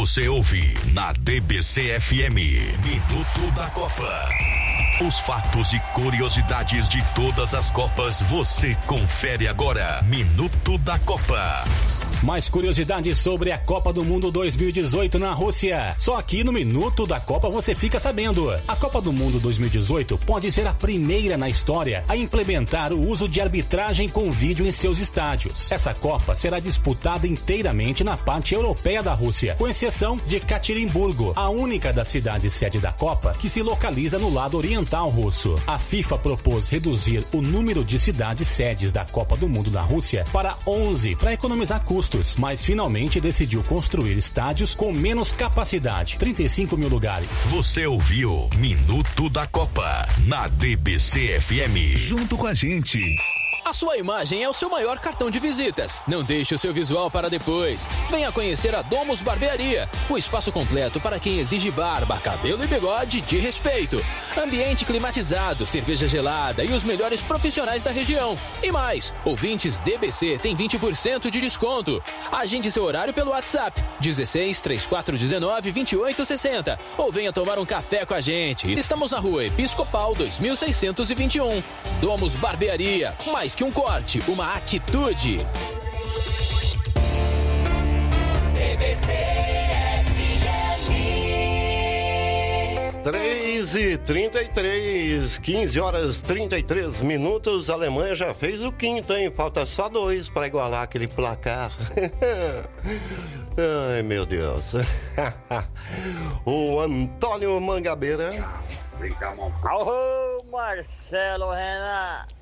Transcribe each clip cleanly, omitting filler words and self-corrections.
Você ouve na DBC-FM, Minuto da Copa. Os fatos e curiosidades de todas as Copas você confere agora. Minuto da Copa. Mais curiosidades sobre a Copa do Mundo 2018 na Rússia. Só aqui no Minuto da Copa você fica sabendo. A Copa do Mundo 2018 pode ser a primeira na história a implementar o uso de arbitragem com vídeo em seus estádios. Essa Copa será disputada inteiramente na parte europeia da Rússia, com exceção de Caterimburgo, a única das cidades sede da Copa que se localiza no lado oriental russo. A FIFA propôs reduzir o número de cidades sedes da Copa do Mundo na Rússia para 11 para economizar custos, mas finalmente decidiu construir estádios com menos capacidade, 35 mil lugares. Você ouviu Minuto da Copa na DBC-FM. Junto com a gente. A sua imagem é o seu maior cartão de visitas. Não deixe o seu visual para depois. Venha conhecer a Domus Barbearia, o espaço completo para quem exige barba, cabelo e bigode de respeito. Ambiente climatizado, cerveja gelada e os melhores profissionais da região. E mais, ouvintes DBC têm 20% de desconto. Agende seu horário pelo WhatsApp 16 3419 2860 ou venha tomar um café com a gente. Estamos na Rua Episcopal 2621. Domus Barbearia, mais que um corte, uma atitude. DBC-FM 3h33, 15 horas 33 minutos. A Alemanha já fez o quinto, hein? Falta só 2 para igualar aquele placar. Ai, meu Deus. O Antônio Mangabeira. Alô, Marcelo Renato.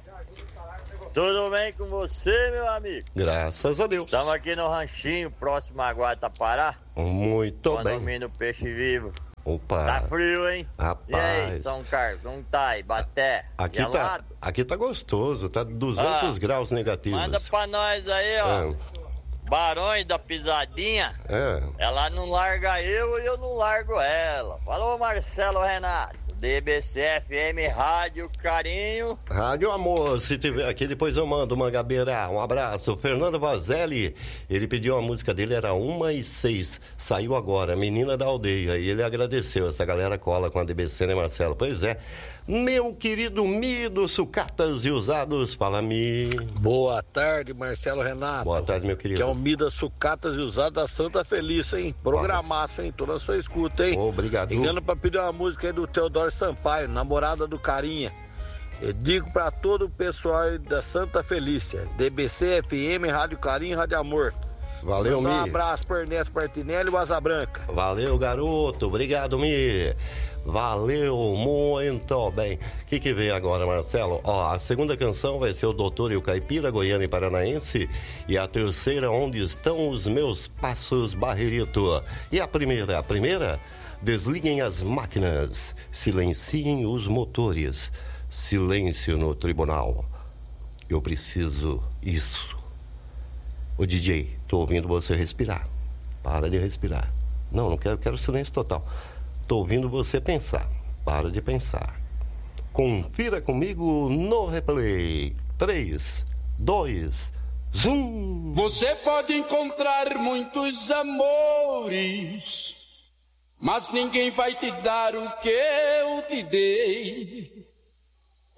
Tudo bem com você, meu amigo? Graças a Deus. Estamos aqui no ranchinho, próximo a Guatapará. Muito bem. Condomínio Peixe Vivo. Opa. Tá frio, hein? Rapaz. E aí, São Carlos, como tá aí? Baté, gelado? Aqui tá gostoso, tá 200 graus negativos. Manda pra nós aí, ó. Barões da Pisadinha. Ela não larga eu e eu não largo ela. Falou, Marcelo Renato. DBC-FM, Rádio Carinho. Rádio Amor, se tiver aqui depois eu mando, Mangabeira, um abraço. Fernando Vazelli, ele pediu a música dele, era 1h06, saiu agora, Menina da Aldeia, e ele agradeceu, essa galera cola com a DBC, né, Marcelo? Pois é. Meu querido Mido, Sucatas e Usados, fala-me. Boa tarde, Marcelo Renato. Boa tarde, meu querido. Que é o Mida Sucatas e Usados da Santa Felícia, hein? Programaço, hein? Tô na sua escuta, hein? Obrigado. Ligando pra pedir uma música aí do Teodoro Sampaio, namorada do Carinha. Eu digo pra todo o pessoal aí da Santa Felícia, DBC, FM, Rádio Carinho, Rádio Amor. Valeu, Mi. Um abraço pro Ernesto Martinelli e o Asa Branca. Valeu, garoto. Obrigado, Mi. Valeu, muito bem. O que vem agora, Marcelo? Ó, a segunda canção vai ser o Doutor e o Caipira, Goiano e Paranaense. E a terceira, Onde Estão os Meus Passos, Barreirito. E a primeira, desliguem as máquinas, silenciem os motores, silêncio no tribunal. Eu preciso isso. Ô DJ, tô ouvindo você respirar. Para de respirar. Não quero silêncio total. Tô ouvindo você pensar. Para de pensar. Confira comigo no replay. 3, 2, zoom. Você pode encontrar muitos amores, mas ninguém vai te dar o que eu te dei.